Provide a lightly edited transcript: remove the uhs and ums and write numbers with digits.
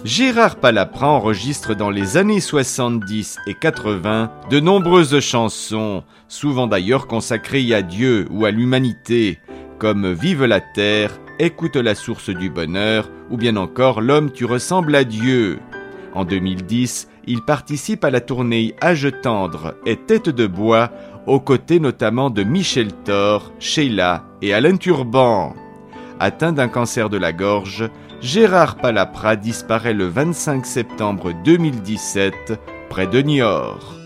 Gérard Palaprat enregistre dans les années 70 et 80 de nombreuses chansons, souvent d'ailleurs consacrées à Dieu ou à l'humanité, comme Vive la terre, Écoute la source du bonheur, ou bien encore L'homme tu ressembles à Dieu. En 2010, il participe à la tournée Âge tendre et Tête de bois, aux côtés notamment de Michel Thor, Sheila et Alain Turban. Atteint d'un cancer de la gorge, Gérard Palaprat disparaît le 25 septembre 2017 près de Niort.